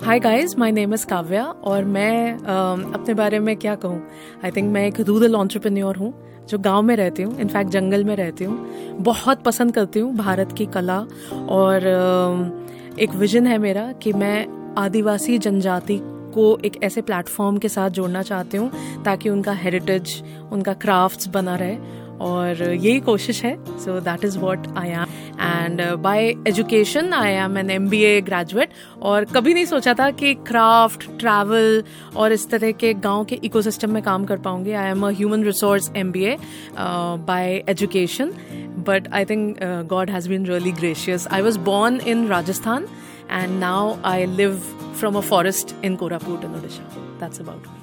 Hi guys, my name is Kavya और मैं अपने बारे में क्या कहूँ. आई थिंक मैं एक रूरल एंटरप्रेन्योर हूँ जो गांव में रहती हूँ, इनफैक्ट जंगल में रहती हूँ. बहुत पसंद करती हूँ भारत की कला और एक विजन है मेरा कि मैं आदिवासी जनजाति को एक ऐसे प्लेटफॉर्म के साथ जोड़ना चाहती हूँ ताकि उनका हेरिटेज, उनका क्राफ्ट्स बना रहे और यही कोशिश है. So that is what I am. And bye education I am N MBA graduate और कभी नहीं सोचा था कि क्राफ्ट, ट्रैवल और इस तरह के गांव के इकोसिस्टम में काम कर पाऊंगी. I am a human resource MBA bye education, but I think God has been really gracious. I was born in Rajasthan and now I live from a forest in Koraput in Odisha. That's about me.